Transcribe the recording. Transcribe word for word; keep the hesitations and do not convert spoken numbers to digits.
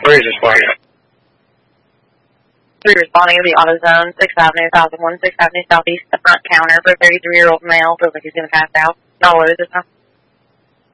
Where is this for you? Three responding to the AutoZone, sixth Avenue, one thousand one, sixth Avenue Southeast, the front counter for a thirty-three-year-old male. Feels like he's going to pass out. Not what is this now?